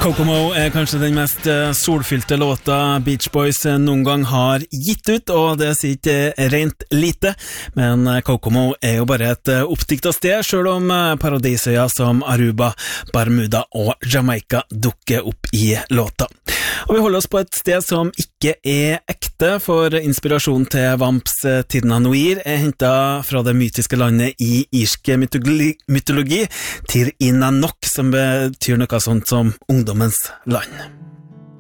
Kokomo kanskje den mest solfylte låta Beach Boys noen gang har gitt ut, og det sier ikke rent lite, men Kokomo jo bare et oppdiktet sted, selv om paradisøya som Aruba, Bermuda og Jamaica dukker opp i låta. Og vi holder oss på et sted som ikke ekte, for inspirasjon til Vamps Tidna Noir hentet fra det mytiske landet i irsk mytologi, Tir Inanok, som betyr noe sånt som ungdommens land.